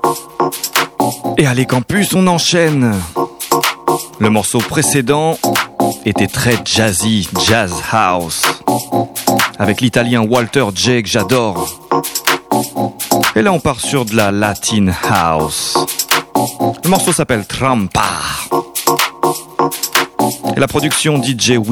Et allez Campus, on enchaîne. Le morceau précédent était très jazzy, jazz house, avec l'italien Walter J que j'adore. Et là on part sur de la Latin house. Le morceau s'appelle Trampa. Et la production DJ